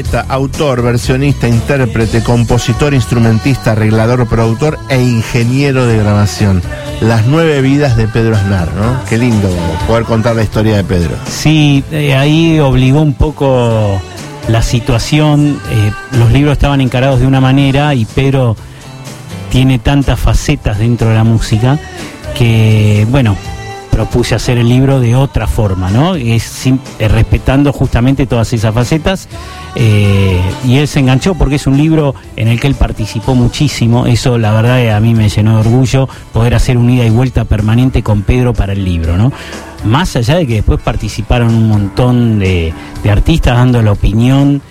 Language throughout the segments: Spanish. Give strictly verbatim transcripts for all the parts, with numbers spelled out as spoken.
Poeta, autor, versionista, intérprete, compositor, instrumentista, arreglador, productor e ingeniero de grabación. Las nueve vidas de Pedro Aznar, ¿no? Qué lindo poder contar la historia de Pedro. Sí, eh, ahí obligó un poco la situación. Eh, los libros estaban encarados de una manera y Pedro tiene tantas facetas dentro de la música que, bueno, propuse hacer el libro de otra forma, ¿no? Es, sin, eh, respetando justamente todas esas facetas, eh, y él se enganchó porque es un libro en el que él participó muchísimo. Eso la verdad a mí me llenó de orgullo poder hacer un ida y vuelta permanente con Pedro para el libro, ¿no? Más allá de que después participaron un montón de, de artistas dando la opinión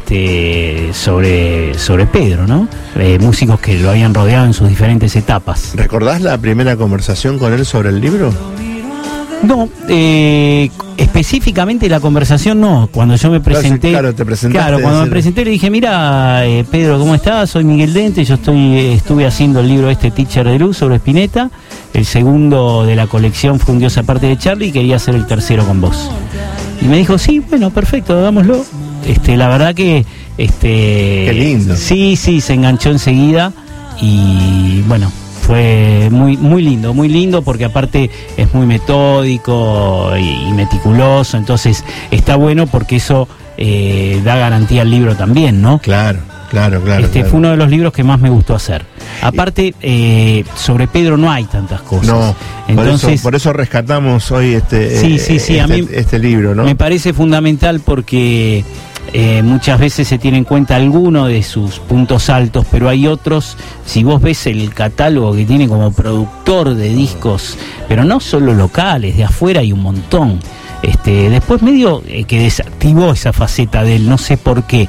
este sobre sobre Pedro, ¿no? Eh, músicos que lo habían rodeado en sus diferentes etapas. ¿Recordás la primera conversación con él sobre el libro? No, eh, específicamente la conversación no. Cuando yo me presenté, claro, te presentaste, claro, cuando decir... me presenté le dije, mira, eh, Pedro, ¿cómo estás? Soy Miguel Dente, yo estoy eh, estuve haciendo el libro este Teacher de Luz sobre Spinetta. El segundo de la colección fue Un Dios aparte de Charlie y quería hacer el tercero con vos. Y me dijo, sí, bueno, perfecto, hagámoslo. Este, la verdad que este qué lindo. Sí, sí, se enganchó enseguida y bueno, fue muy muy lindo, muy lindo porque aparte es muy metódico y, y meticuloso, entonces está bueno porque eso eh, da garantía al libro también, ¿no? Claro, claro, claro. Este claro. fue uno de los libros que más me gustó hacer. Aparte, eh, sobre Pedro no hay tantas cosas. No, entonces, por eso, por eso rescatamos hoy este, sí, sí, sí, este, a mí este libro, ¿no? Me parece fundamental porque eh, muchas veces se tiene en cuenta alguno de sus puntos altos, pero hay otros, si vos ves el catálogo que tiene como productor de discos, pero no solo locales, de afuera hay un montón. Este, después medio eh, que desactivó esa faceta de él, no sé por qué,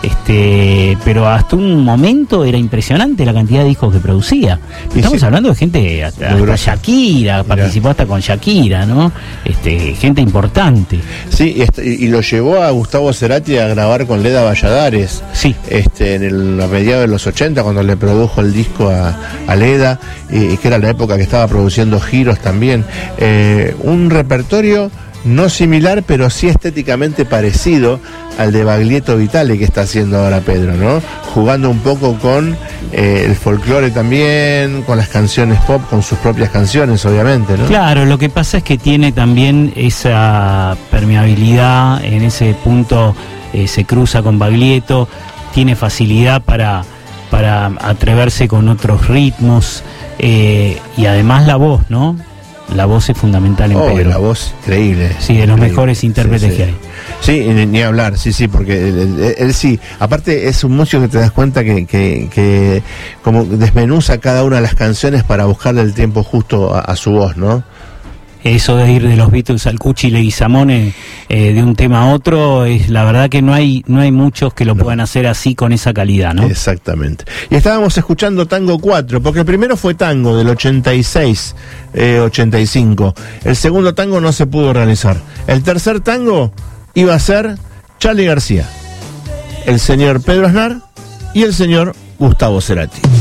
este, pero hasta un momento era impresionante la cantidad de discos que producía. Estamos sí. hablando de gente, hasta, hasta Shakira, Mirá. participó hasta con Shakira, ¿no? Este, gente importante. Sí, y, y lo llevó a Gustavo Cerati a grabar con Leda Valladares. Sí. Este, en el, a mediados de los ochenta, cuando le produjo el disco a, a Leda, y, y que era la época que estaba produciendo giros también. Eh, un repertorio no similar, pero sí estéticamente parecido al de Baglietto Vitale que está haciendo ahora Pedro, ¿no? Jugando un poco con eh, el folclore también, con las canciones pop, con sus propias canciones, obviamente, ¿no? Claro, lo que pasa es que tiene también esa permeabilidad, en ese punto eh, se cruza con Baglietto, tiene facilidad para, para atreverse con otros ritmos, eh, y además la voz, ¿no? La voz es fundamental en oh, Pedro. La voz, increíble. Sí, de los increíble. mejores intérpretes sí, sí. que hay. Sí, ni, ni hablar, sí, sí, porque él, él, él sí. Aparte es un músico que te das cuenta que, que, que como desmenuza cada una de las canciones para buscarle el tiempo justo a, a su voz, ¿no? Eso de ir de los Beatles al Cuchi Leguizamón eh, de un tema a otro, es la verdad que no hay no hay muchos que lo no. puedan hacer así con esa calidad, ¿no? Exactamente. Y estábamos escuchando Tango cuatro, porque el primero fue Tango del ochenta y seis, eh, ochenta y cinco. El segundo tango no se pudo realizar. El tercer tango iba a ser Charly García, el señor Pedro Aznar y el señor Gustavo Cerati.